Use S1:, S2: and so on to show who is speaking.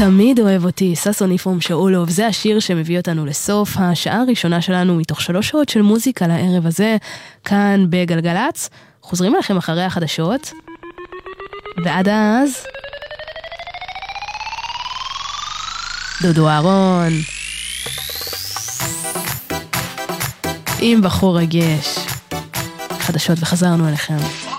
S1: תמיד אוהב אותי, ששון יפרום שאולוב, זה השיר שמביא אותנו לסוף השעה הראשונה שלנו מתוך 3 שעות של מוזיקה לערב הזה, כאן בגלגלץ. חוזרים אליכם אחרי החדשות, ועד אז דודו אהרון עם בחור רגש. חדשות וחזרנו אליכם.